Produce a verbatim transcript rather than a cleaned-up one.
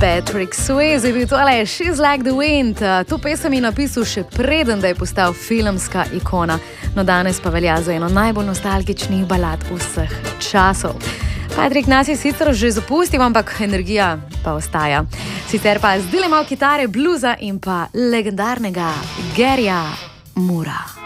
Patrick Swayze je bil tole She's Like the Wind. To pesem je napisal še preden, da je postal filmska ikona. No danes pa velja za eno najbolj nostalgičnih balad vseh časov. Patrick nas je sicer že zapustil, ampak energija pa ostaja. Sicer pa zdaj malo kitare, bluza in pa legendarnega Garyja Moorea.